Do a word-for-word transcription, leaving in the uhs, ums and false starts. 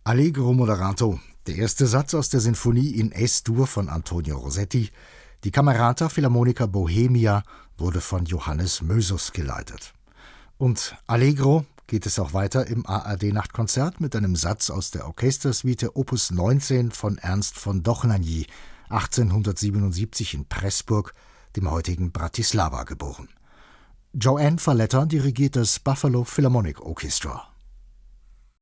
Allegro moderato, der erste Satz aus der Sinfonie in Es-Dur von Antonio Rossetti. Die Camerata Philharmonica Bohemia wurde von Johannes Mösus geleitet. Und Allegro geht es auch weiter im A R D-Nachtkonzert mit einem Satz aus der Orchestersuite Opus neunzehn von Ernst von Dochnanyi, achtzehnhundertsiebenundsiebzig in Pressburg, dem heutigen Bratislava, geboren. Joanne Falletta dirigiert das Buffalo Philharmonic Orchestra.